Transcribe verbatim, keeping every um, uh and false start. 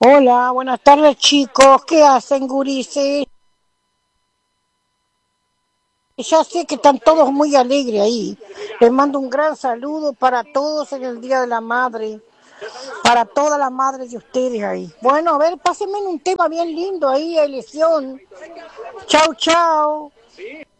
Hola, buenas tardes chicos, ¿qué hacen gurises? Ya sé que están todos muy alegres ahí. Les mando un gran saludo para todos en el Día de la Madre, para todas las madres de ustedes ahí. Bueno, a ver, pásenme un tema bien lindo ahí, elección. Chau, chau.